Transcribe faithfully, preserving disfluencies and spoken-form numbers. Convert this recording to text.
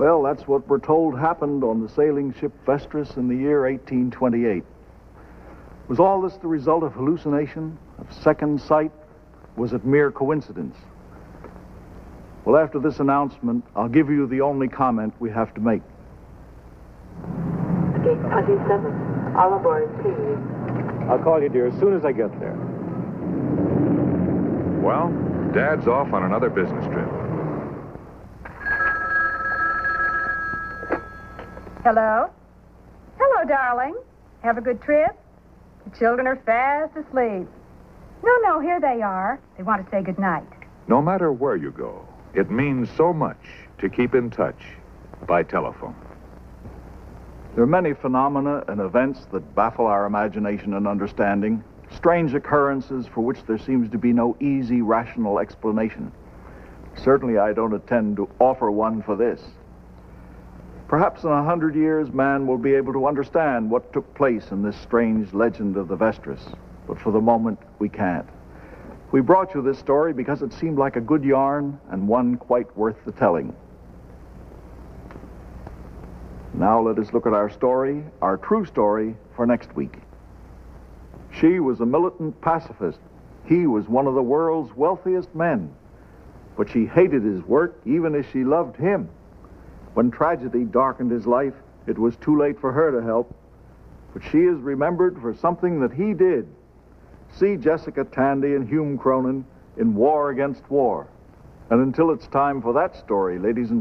Well, that's what we're told happened on the sailing ship Vestris in the year eighteen twenty-eight. Was all this the result of hallucination, of second sight? Was it mere coincidence? Well, after this announcement, I'll give you the only comment we have to make. Gate twenty-seven, all aboard, please. I'll call you, dear, as soon as I get there. Well, Dad's off on another business trip. Hello? Hello, darling. Have a good trip? The children are fast asleep. No, no, here they are. They want to say good night. No matter where you go, it means so much to keep in touch by telephone. There are many phenomena and events that baffle our imagination and understanding, strange occurrences for which there seems to be no easy, rational explanation. Certainly, I don't intend to offer one for this. Perhaps in a hundred years, man will be able to understand what took place in this strange legend of the Vestris, but for the moment, we can't. We brought you this story because it seemed like a good yarn and one quite worth the telling. Now let us look at our story, our true story, for next week. She was a militant pacifist. He was one of the world's wealthiest men. But she hated his work even as she loved him. When tragedy darkened his life, it was too late for her to help. But she is remembered for something that he did. See Jessica Tandy and Hume Cronin in War Against War. And until it's time for that story, ladies and